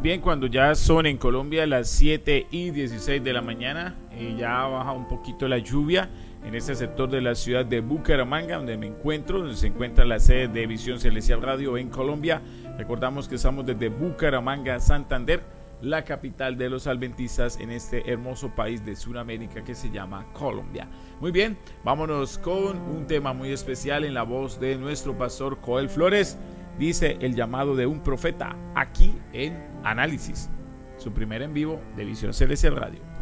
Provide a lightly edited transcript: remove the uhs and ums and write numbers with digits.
bien, cuando ya son en Colombia las 7:16 de la mañana, ya baja un poquito la lluvia en este sector de la ciudad de Bucaramanga, donde me encuentro, donde se encuentra la sede de Visión Celestial Radio en Colombia. Recordamos que estamos desde Bucaramanga, Santander, la capital de los adventistas en este hermoso país de Sudamérica que se llama Colombia. Muy bien, vámonos con un tema muy especial en la voz de nuestro pastor Joel Flores. Dice el llamado de un profeta, aquí en Análisis, su primer en vivo de Visión Celestial Radio.